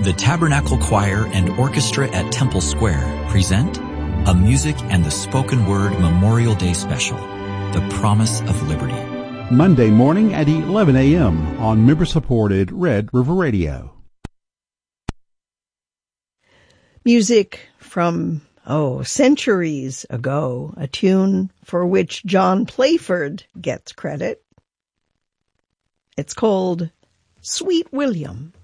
The Tabernacle Choir and Orchestra at Temple Square present a Music and the Spoken Word Memorial Day Special, The Promise of Liberty. Monday morning at 11 a.m. on member-supported Red River Radio. Music from, centuries ago, a tune for which John Playford gets credit. It's called Sweet William.